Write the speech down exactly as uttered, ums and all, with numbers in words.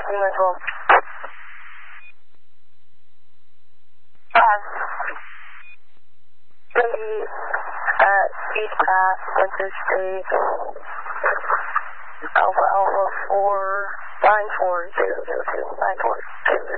Lima twelve. Five. Lady at Beechcraft, Winter State. Alpha Alpha four nine four zero zero two nine four zero zero.